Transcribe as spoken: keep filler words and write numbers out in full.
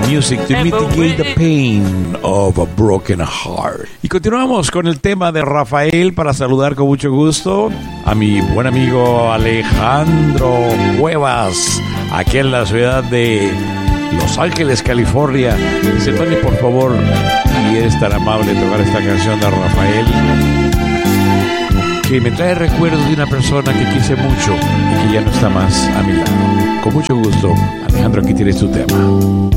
music to mitigate the pain of a broken heart. Y continuamos con el tema de Rafael para saludar con mucho gusto a mi buen amigo Alejandro Cuevas, aquí en la ciudad de Los Ángeles, California. Dice: Tony, por favor, y eres tan amable tocar esta canción de Rafael, que me trae recuerdos de una persona que quise mucho y que ya no está más a mi lado. Con mucho gusto, Alejandro, aquí tienes tu tema.